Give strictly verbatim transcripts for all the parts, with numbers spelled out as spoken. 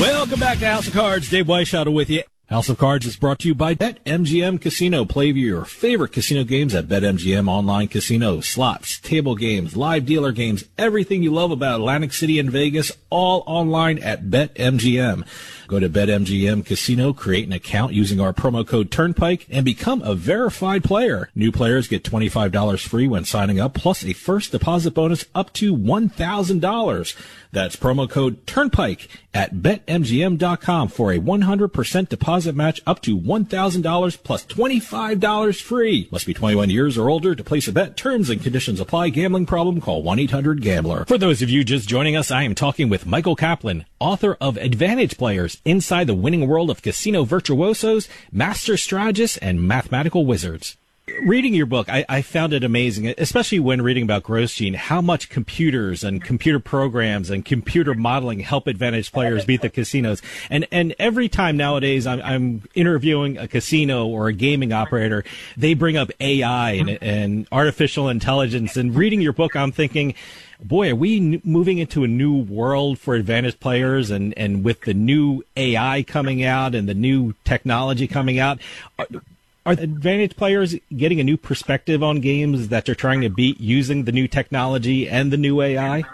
Welcome back to House of Cards. Dave Weishaupt with you. House of Cards is brought to you by BetMGM Casino. Play your favorite casino games at BetMGM Online Casino. Slots, table games, live dealer games, everything you love about Atlantic City and Vegas, all online at BetMGM. Go to BetMGM Casino, create an account using our promo code Turnpike, and become a verified player. New players get twenty-five dollars free when signing up, plus a first deposit bonus up to one thousand dollars. That's promo code Turnpike at Bet M G M dot com for a one hundred percent deposit match up to one thousand dollars plus twenty-five dollars free. Must be twenty-one years or older to place a bet. Terms and conditions apply. Gambling problem? Call one eight hundred gambler. For those of you just joining us, I am talking with Michael Kaplan, author of Advantage Players, Inside the Winning World of Casino Virtuosos, Master Strategists, and Mathematical Wizards. Reading your book, I, I found it amazing, especially when reading about Grosjean, how much computers and computer programs and computer modeling help Advantage players beat the casinos. And and every time nowadays I'm, I'm interviewing a casino or a gaming operator, they bring up A I and, and artificial intelligence. And reading your book, I'm thinking, boy, are we n- moving into a new world for Advantage players, and, and with the new A I coming out and the new technology coming out, are, are Advantage players getting a new perspective on games that they're trying to beat using the new technology and the new A I?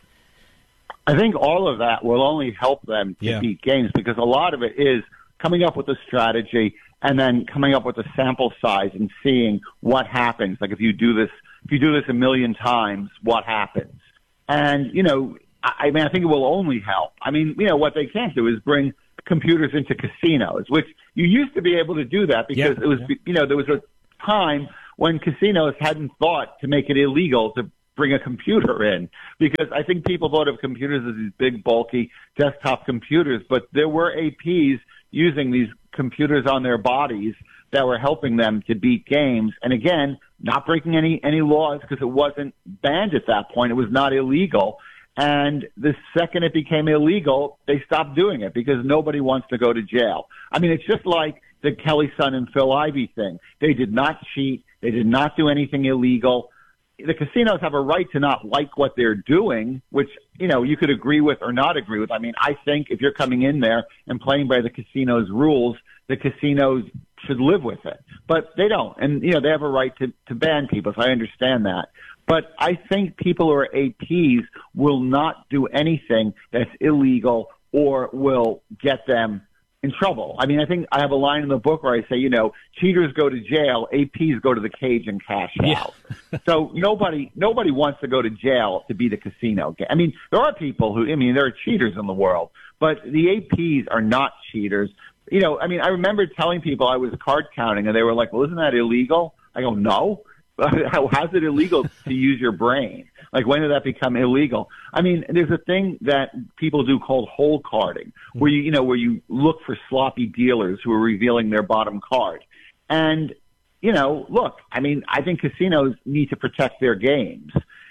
I think all of that will only help them to yeah. beat games, because a lot of it is coming up with a strategy and then coming up with a sample size and seeing what happens. Like if you do this, if you do this a million times, what happens? And, you know, I mean, I think it will only help. I mean, you know, what they can't do is bring computers into casinos, which you used to be able to do that because yeah, it was, yeah. you know, there was a time when casinos hadn't thought to make it illegal to bring a computer in, because I think people thought of computers as these big, bulky desktop computers, but there were A Ps using these computers on their bodies that were helping them to beat games. And again, not breaking any, any laws, because it wasn't banned at that point. It was not illegal. And the second it became illegal, they stopped doing it because nobody wants to go to jail. I mean, it's just like the Kelly Son and Phil Ivey thing. They did not cheat. They did not do anything illegal. The casinos have a right to not like what they're doing, which, you know, you could agree with or not agree with. I mean, I think if you're coming in there and playing by the casino's rules, the casinos should live with it. But they don't. And, you know, they have a right to, to ban people, so I understand that. But I think people who are A Ps will not do anything that's illegal or will get them in trouble. I mean, I think I have a line in the book where I say, you know, cheaters go to jail, A Ps go to the cage and cash out. Yeah. So nobody nobody wants to go to jail to beat a casino. I mean, there are people who, I mean, there are cheaters in the world, but the A Ps are not cheaters. You know, I mean, I remember telling people I was card counting, and they were like, well, isn't that illegal? I go, no. How, how's it illegal to use your brain? Like, when did that become illegal? I mean, there's a thing that people do called hole carding, where you, you know, where you look for sloppy dealers who are revealing their bottom card. And, you know, look, I mean, I think casinos need to protect their games.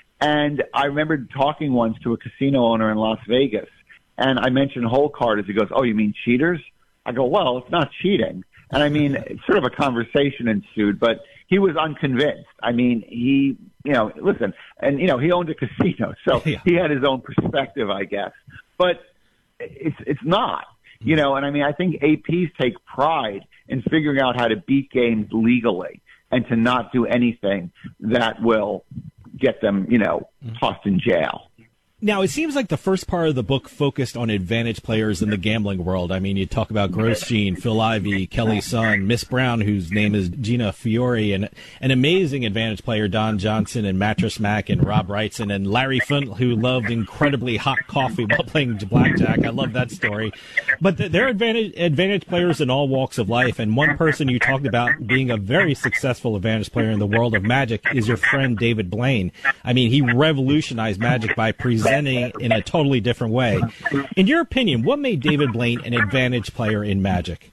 And I remember talking once to a casino owner in Las Vegas, and I mentioned hole carders. He goes, oh, you mean cheaters? I go, well, it's not cheating. And I mean, sort of a conversation ensued, but he was unconvinced. I mean, he, you know, listen, and, you know, he owned a casino, so yeah. he had his own perspective, I guess. But it's it's not, you know, and I mean, I think A Ps take pride in figuring out how to beat games legally and to not do anything that will get them, you know, tossed in jail. Now, it seems like the first part of the book focused on Advantage players in the gambling world. I mean, you talk about Grosjean, Phil Ivey, Kelly Son, Miss Brown, whose name is Gina Fiore, and an amazing Advantage player, Don Johnson, and Mattress Mac, and Rob Wrightson, and Larry Flint, who loved incredibly hot coffee while playing blackjack. I love that story. But they're Advantage, Advantage players in all walks of life, and one person you talked about being a very successful Advantage player in the world of Magic is your friend David Blaine. I mean, he revolutionized Magic by presenting in a totally different way. In your opinion, what made David Blaine an Advantage player in Magic?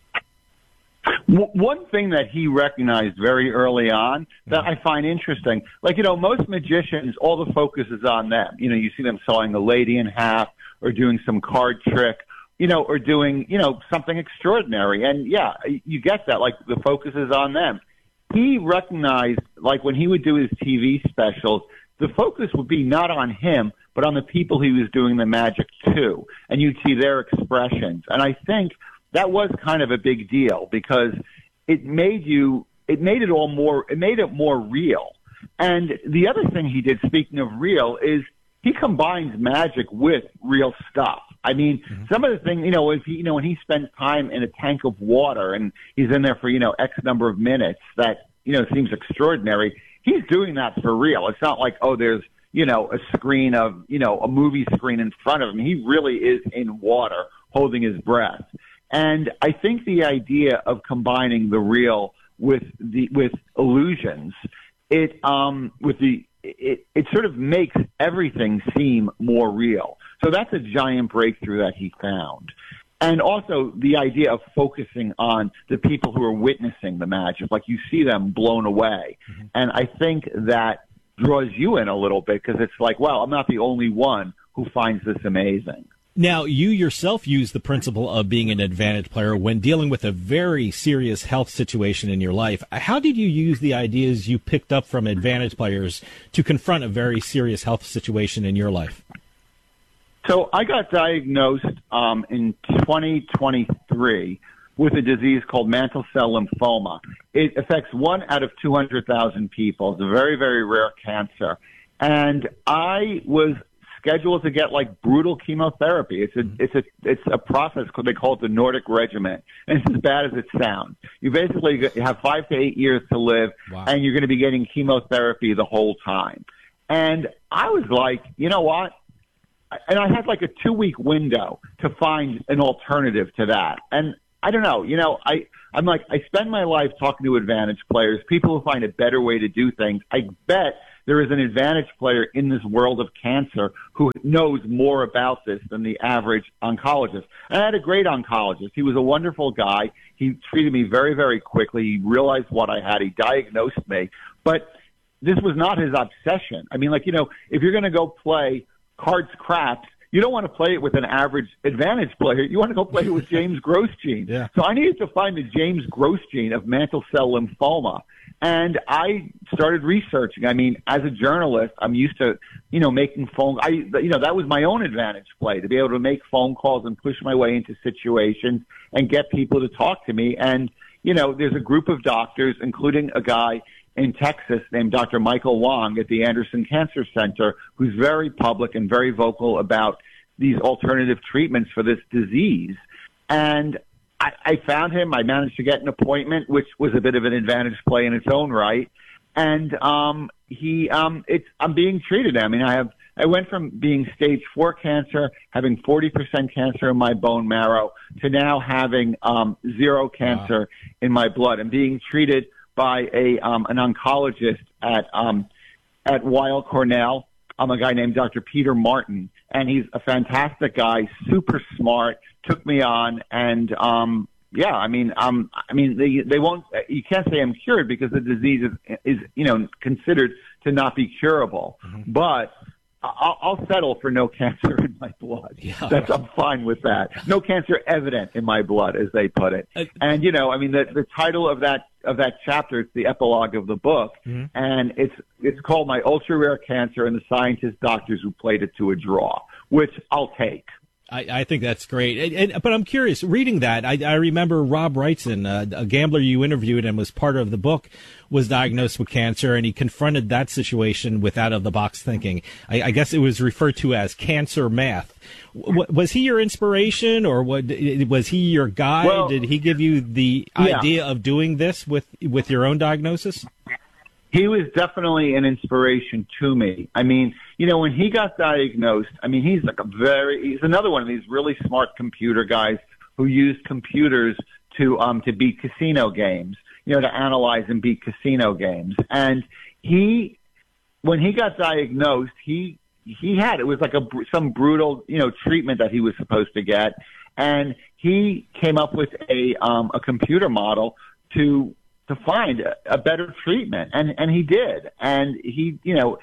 One thing that he recognized very early on that I find interesting, like, you know, most magicians, all the focus is on them. You know, you see them sawing a lady in half or doing some card trick, you know, or doing, you know, something extraordinary. And, yeah, you get that. Like, the focus is on them. He recognized, like, when he would do his T V specials, the focus would be not on him, but on the people he was doing the magic to. And you'd see their expressions. And I think that was kind of a big deal because it made you, it made it all more, it made it more real. And the other thing he did, speaking of real, is he combines magic with real stuff. I mean, mm-hmm. some of the things, you know, if he, you know, when he spends time in a tank of water and he's in there for, you know, X number of minutes, that, you know, seems extraordinary. He's doing that for real. It's not like, oh, there's, you know, a screen of, you know, a movie screen in front of him. He really is in water holding his breath. And I think the idea of combining the real with the, with illusions, it, um, with the, it, it sort of makes everything seem more real. So that's a giant breakthrough that he found. And also the idea of focusing on the people who are witnessing the magic, like you see them blown away. Mm-hmm. And I think that draws you in a little bit because it's like, well, I'm not the only one who finds this amazing. Now, you yourself use the principle of being an advantage player when dealing with a very serious health situation in your life. How did you use the ideas you picked up from advantage players to confront a very serious health situation in your life? So I got diagnosed um, in twenty twenty-three with a disease called mantle cell lymphoma. It affects one out of two hundred thousand people. It's a very, very rare cancer. And I was scheduled to get like brutal chemotherapy. It's a, it's a, it's a process called, they call it the Nordic regimen. And it's as bad as it sounds. You basically have five to eight years to live, wow. and you're going to be getting chemotherapy the whole time. And I was like, you know what? And I had like a two-week window to find an alternative to that. And I don't know, you know, I, I'm like, I spend my life talking to advantage players, people who find a better way to do things. I bet there is an advantage player in this world of cancer who knows more about this than the average oncologist. And I had a great oncologist. He was a wonderful guy. He treated me very, very quickly. He realized what I had. He diagnosed me. But this was not his obsession. I mean, like, you know, if you're going to go play cards craps, you don't want to play it with an average advantage player. You want to go play it with James Grosjean. Yeah. So I needed to find the James Grosjean of mantle cell lymphoma. And I started researching. I mean, as a journalist, I'm used to, you know, making phone, I, you know, that was my own advantage play, to be able to make phone calls and push my way into situations and get people to talk to me. And, you know, there's a group of doctors, including a guy in Texas named Doctor Michael Wong at the Anderson Cancer Center, who's very public and very vocal about these alternative treatments for this disease. And I, I found him. I managed to get an appointment, which was a bit of an advantage play in its own right. And um, he, um, it's, I'm being treated. I mean, I have, I went from being stage four cancer, having forty percent cancer in my bone marrow, to now having um, zero cancer wow. in my blood, and being treated by a um, an oncologist at um, at Weill Cornell. I'm a guy named Doctor Peter Martin, and he's a fantastic guy, super smart. Took me on, and um, yeah, I mean, um, I mean, they they won't. You can't say I'm cured because the disease is, is you know considered to not be curable, mm-hmm. but I'll, I'll settle for no cancer in my blood. Yeah. That's, I'm fine with that. No cancer evident in my blood, as they put it. Uh, and you know, I mean, the the title of that of that chapter, it's the epilogue of the book, mm-hmm. and it's it's called My Ultra Rare Cancer and the Scientist Doctors Who Played It to a Draw, which I'll take. I, I think that's great. And, and, but I'm curious, reading that, I, I remember Rob Wrightson, uh, a gambler you interviewed and was part of the book, was diagnosed with cancer, and he confronted that situation with out-of-the-box thinking. I, I guess it was referred to as cancer math. W- was he your inspiration, or what, was he your guide? Well, Did he give you the yeah. idea of doing this with, with your own diagnosis? He was definitely an inspiration to me. I mean, you know, when he got diagnosed, I mean, he's like a very, he's another one of these really smart computer guys who used computers to, um, to beat casino games, you know, to analyze and beat casino games. And he, when he got diagnosed, he, he had, it was like a, some brutal, you know, treatment that he was supposed to get. And he came up with a, um, a computer model to, to find a, a better treatment. And, and he did. And he, you know,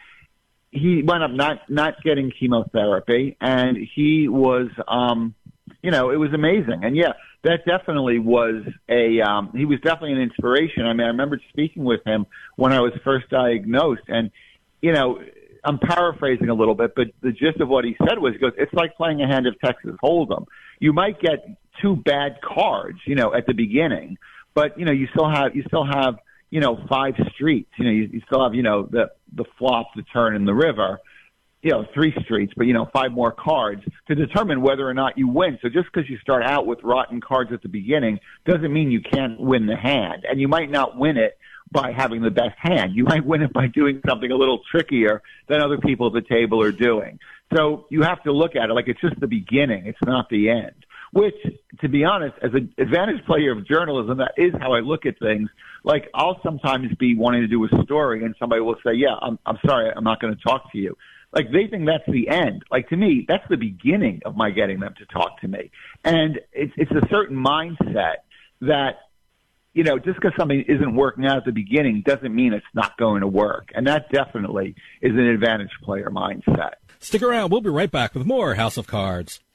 he wound up not, not getting chemotherapy, and he was, um, you know, it was amazing. And yeah, that definitely was a, um, he was definitely an inspiration. I mean, I remember speaking with him when I was first diagnosed, and, you know, I'm paraphrasing a little bit, but the gist of what he said was, he goes, it's like playing a hand of Texas Hold'em. You might get two bad cards, you know, at the beginning, but, you know, you still have, you still have, you know, five streets. You know, you, you still have, you know, the, the flop, the turn, and the river. You know, three streets, but, you know, five more cards to determine whether or not you win. So just because you start out with rotten cards at the beginning doesn't mean you can't win the hand. And you might not win it by having the best hand. You might win it by doing something a little trickier than other people at the table are doing. So you have to look at it like it's just the beginning. It's not the end, which, to be honest, as an advantage player of journalism, that is how I look at things. Like, I'll sometimes be wanting to do a story and somebody will say, yeah, I'm, I'm sorry, I'm not going to talk to you. Like, they think that's the end. Like, to me, that's the beginning of my getting them to talk to me. And it's, it's a certain mindset that, you know, just because something isn't working out at the beginning doesn't mean it's not going to work. And that definitely is an advantage player mindset. Stick around. We'll be right back with more House of Cards.